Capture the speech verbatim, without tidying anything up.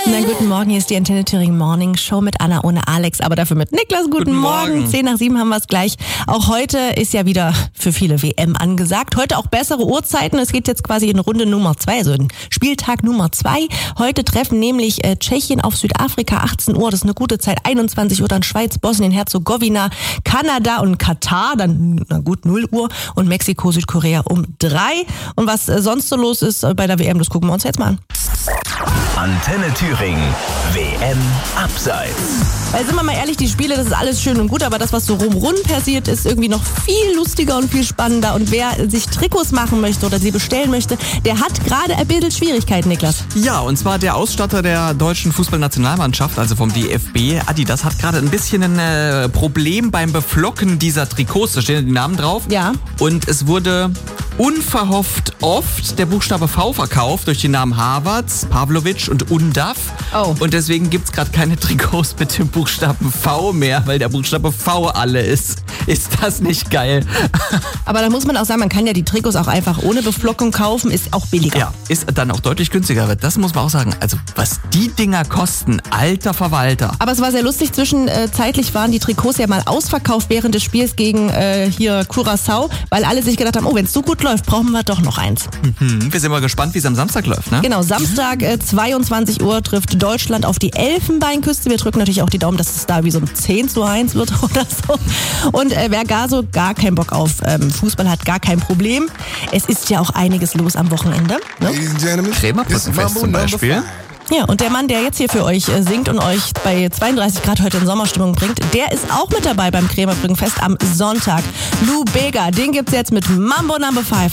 Na, guten Morgen, hier ist die Antenne Thüringen Morning Show mit Anna ohne Alex, aber dafür mit Niklas. Guten, guten Morgen. Morgen. Zehn nach sieben haben wir es gleich. Auch heute ist ja wieder für viele W M angesagt. Heute auch bessere Uhrzeiten. Es geht jetzt quasi in Runde Nummer zwei, also in Spieltag Nummer zwei. Heute treffen nämlich äh, Tschechien auf Südafrika, achtzehn Uhr. Das ist eine gute Zeit. einundzwanzig Uhr dann Schweiz, Bosnien-Herzegowina, Kanada und Katar. Dann, na gut, null Uhr. Und Mexiko, Südkorea um drei. Und was äh, sonst so los ist äh, bei der W M, das gucken wir uns jetzt mal an. Antenne Thüringen, W M Abseits. Weil sind wir mal ehrlich, die Spiele, das ist alles schön und gut, aber das, was so rumrund passiert, ist irgendwie noch viel lustiger und viel spannender. Und wer sich Trikots machen möchte oder sie bestellen möchte, der hat gerade ein bisschen Schwierigkeiten, Niklas. Ja, und zwar der Ausstatter der deutschen Fußballnationalmannschaft, also vom D F B, Adidas, hat gerade ein bisschen ein äh, Problem beim Beflocken dieser Trikots. Da stehen die Namen drauf. Ja. Und es wurde unverhofft oft der Buchstabe V verkauft durch die Namen Havertz, Pavlovic und Undav. Oh. Und deswegen gibt's gerade keine Trikots mit dem Buchstaben V mehr, weil der Buchstabe V alle ist. Ist das nicht geil? Aber da muss man auch sagen, man kann ja die Trikots auch einfach ohne Beflockung kaufen, ist auch billiger. Ja, ist dann auch deutlich günstiger. Das muss man auch sagen. Also was die Dinger kosten, alter Verwalter. Aber es war sehr lustig, zwischenzeitlich waren die Trikots ja mal ausverkauft während des Spiels gegen äh, hier Curaçao, weil alle sich gedacht haben, oh, wenn es so gut läuft, brauchen wir doch noch eins. Mhm. Wir sind mal gespannt, wie es am Samstag läuft, ne? Genau, Samstag äh, zweiundzwanzig Uhr trifft Deutschland auf die Elfenbeinküste. Wir drücken natürlich auch die Daumen, dass es da wie so ein zehn zu eins wird oder so. Und äh, wer gar so gar keinen Bock auf ähm, Fußball hat, gar kein Problem. Es ist ja auch einiges los am Wochenende. Ne? Krämerbrückenfest zum Beispiel. Ja, und der Mann, der jetzt hier für euch äh, singt und euch bei zweiunddreißig Grad heute in Sommerstimmung bringt, der ist auch mit dabei beim Krämerbrückenfest am Sonntag. Lou Bega, den gibt's jetzt mit Mambo Number five.